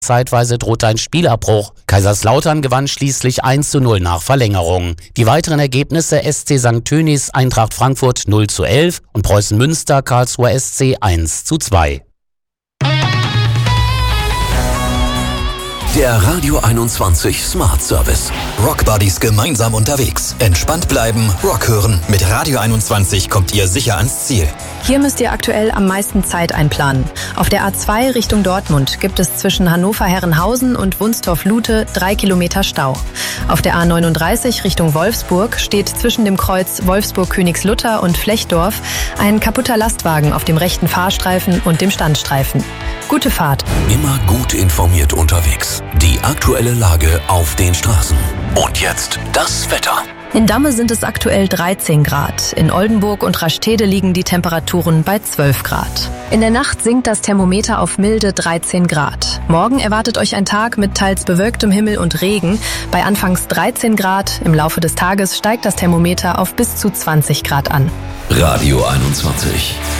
Zeitweise droht ein Spielabbruch. Kaiserslautern gewann schließlich 1:0 nach Verlängerung. Die weiteren Ergebnisse: SC St. Tönis, Eintracht Frankfurt 0:11 und Preußen Münster, Karlsruher SC 1:2. Der Radio 21 Smart Service. Rock Buddies gemeinsam unterwegs. Entspannt bleiben, Rock hören. Mit Radio 21 kommt ihr sicher ans Ziel. Hier müsst ihr aktuell am meisten Zeit einplanen. Auf der A2 Richtung Dortmund gibt es zwischen Hannover-Herrenhausen und Wunstorf-Lute 3 Kilometer Stau. Auf der A39 Richtung Wolfsburg steht zwischen dem Kreuz Wolfsburg-Königslutter und Flechdorf ein kaputter Lastwagen auf dem rechten Fahrstreifen und dem Standstreifen. Gute Fahrt. Immer gut informiert unterwegs. Die aktuelle Lage auf den Straßen. Und jetzt das Wetter. In Damme sind es aktuell 13 Grad. In Oldenburg und Rastede liegen die Temperaturen bei 12 Grad. In der Nacht sinkt das Thermometer auf milde 13 Grad. Morgen erwartet euch ein Tag mit teils bewölktem Himmel und Regen. Bei anfangs 13 Grad. Im Laufe des Tages steigt das Thermometer auf bis zu 20 Grad an. Radio 21.